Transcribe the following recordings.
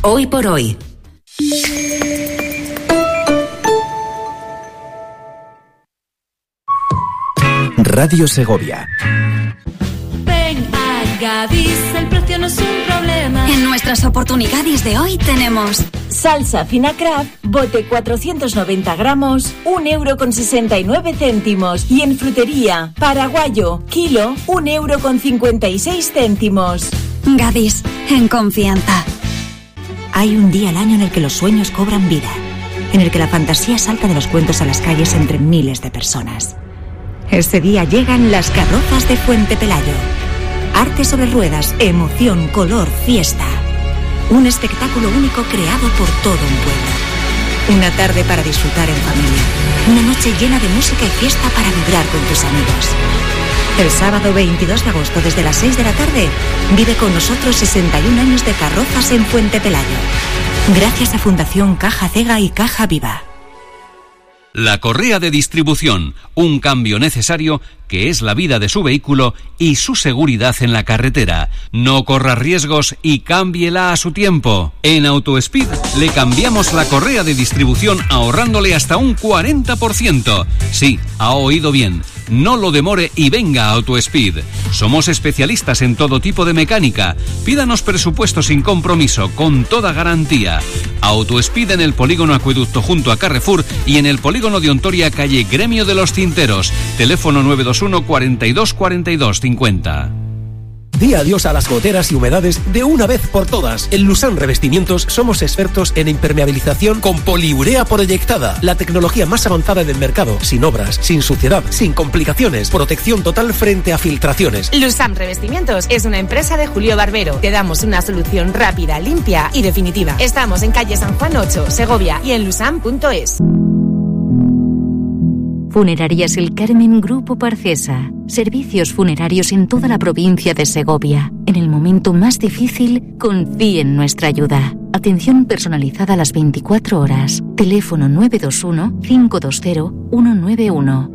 Hoy por hoy. Radio Segovia. Ven a Gadis, el precio no es un problema. En nuestras oportunidades de hoy tenemos salsa fina Kraft, bote 490 gramos, 1,69 €. Y en frutería, paraguayo, kilo, 1,56 €. Gadis, en confianza. Hay un día al año en el que los sueños cobran vida, en el que la fantasía salta de los cuentos a las calles entre miles de personas. Este día llegan las carrozas de Fuente Pelayo. Arte sobre ruedas, emoción, color, fiesta. Un espectáculo único creado por todo un pueblo. Una tarde para disfrutar en familia. Una noche llena de música y fiesta para vibrar con tus amigos. El sábado 22 de agosto desde las 6 de la tarde, vive con nosotros 61 años de carrozas en Fuente Pelayo. Gracias a Fundación Caja Cega y Caja Viva. La correa de distribución, un cambio necesario que es la vida de su vehículo y su seguridad en la carretera. No corra riesgos y cámbiela a su tiempo. En AutoSpeed le cambiamos la correa de distribución ahorrándole hasta un 40%. Sí, ha oído bien. No lo demore y venga a AutoSpeed. Somos especialistas en todo tipo de mecánica. Pídanos presupuesto sin compromiso, con toda garantía. AutoSpeed en el polígono Acueducto junto a Carrefour y en el polígono de Ontoria, calle Gremio de los Tinteros. Teléfono 921 42 42 50. Di adiós a las goteras y humedades de una vez por todas. En Lusan Revestimientos somos expertos en impermeabilización con poliurea proyectada, la tecnología más avanzada del mercado, sin obras, sin suciedad, sin complicaciones, protección total frente a filtraciones. Lusan Revestimientos es una empresa de Julio Barbero. Te damos una solución rápida, limpia y definitiva. Estamos en calle San Juan 8, Segovia y en lusan.es. Funerarias El Carmen Grupo Parcesa. Servicios funerarios en toda la provincia de Segovia. En el momento más difícil, confíe en nuestra ayuda. Atención personalizada a las 24 horas. Teléfono 921-520-191.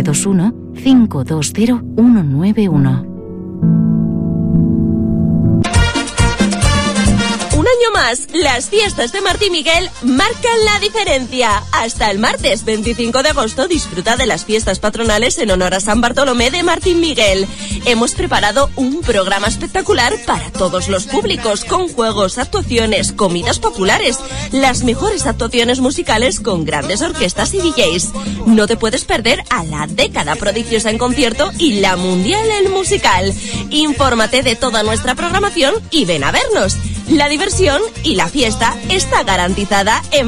921-520-191. Un año más, las fiestas de Martín Miguel marcan la diferencia. Hasta el martes 25 de agosto disfruta de las fiestas patronales en honor a San Bartolomé de Martín Miguel. Hemos preparado un programa espectacular para todos los públicos, con juegos, actuaciones, comidas populares, las mejores actuaciones musicales con grandes orquestas y DJs. No te puedes perder a la década prodigiosa en concierto y la mundial en musical. Infórmate de toda nuestra programación y ven a vernos. La diversión y la fiesta está garantizada en